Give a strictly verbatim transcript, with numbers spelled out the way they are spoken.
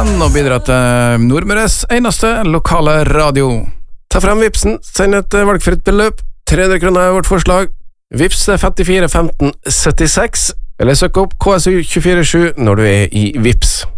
sammen og bidra til Nordmøres eneste lokale radio. Ta frem Vipsen, send et valgfritt beløp. tre hundre kroner er vårt forslag. Vips er femtifire femten syttiseks, eller søk opp K S U to fire sju når du er i Vips.